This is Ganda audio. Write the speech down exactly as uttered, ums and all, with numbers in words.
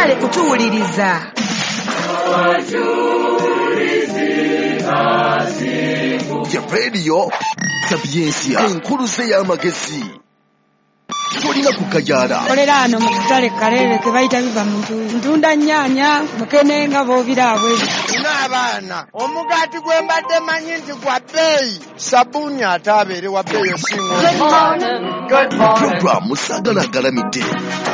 Kale kutuwuliriza. Ya radio Sapiensia enkuluze y'amagezi tolina kukajara kolera ano mu kitale kalere ke bayita biva mu ntunda nnyanya mukenenga bobirabwe n'abaana omugati gwe mbadde manyi nti gwa bbeeyi sabuni ate abeere wa bbeeyi osinga programu sagalagalamidde